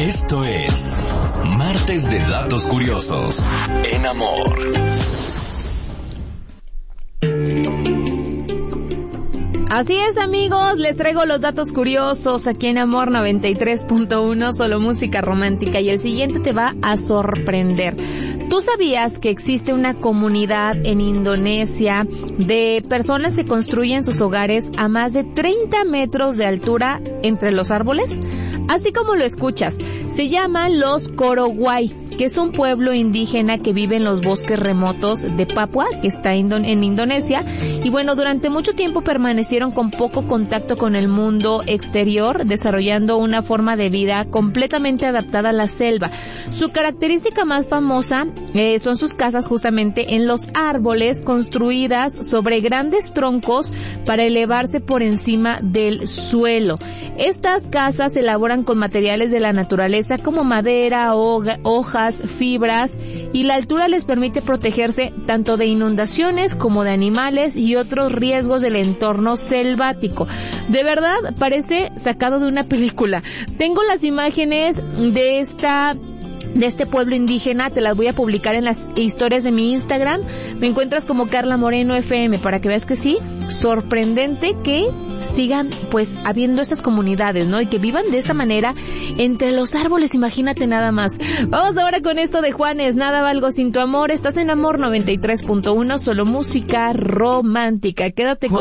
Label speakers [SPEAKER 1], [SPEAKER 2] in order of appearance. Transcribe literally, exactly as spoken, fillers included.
[SPEAKER 1] Esto es Martes de Datos Curiosos en Amor.
[SPEAKER 2] Así es, amigos, les traigo los datos curiosos aquí en Amor noventa y tres punto uno, solo música romántica, y el siguiente te va a sorprender. ¿Tú sabías que existe una comunidad en Indonesia de personas que construyen sus hogares a más de treinta metros de altura entre los árboles? Así como lo escuchas, se llaman los Korowai, que es un pueblo indígena que vive en los bosques remotos de Papua, que está en Indonesia, y bueno, durante mucho tiempo permanecieron con poco contacto con el mundo exterior, desarrollando una forma de vida completamente adaptada a la selva. Su característica más famosa eh, son sus casas justamente en los árboles, construidas sobre grandes troncos para elevarse por encima del suelo. Estas casas se elaboran con materiales de la naturaleza como madera, hoja, hojas, fibras, y la altura les permite protegerse tanto de inundaciones como de animales y otros riesgos del entorno selvático. De verdad, parece sacado de una película. Tengo las imágenes de esta... de este pueblo indígena, te las voy a publicar en las historias de mi Instagram. Me encuentras como Carla Moreno F M para que veas que sí, sorprendente que sigan pues habiendo estas comunidades, ¿no? Y que vivan de esta manera entre los árboles, imagínate nada más. Vamos ahora con esto de Juanes, Nada valgo sin tu amor. Estás en Amor noventa y tres punto uno, solo música romántica. Quédate con